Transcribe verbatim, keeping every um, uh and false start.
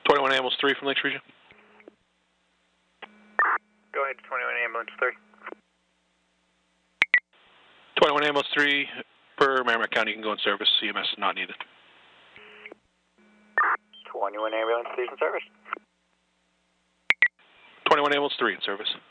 twenty-one Ambulance three from Lakes Region. Go ahead, twenty-one Ambulance three. twenty-one Ambulance three, per Merrimack County, you can go in service. C M S is not needed. twenty-one Ambulance three is in service. twenty-one Ambulance three in service.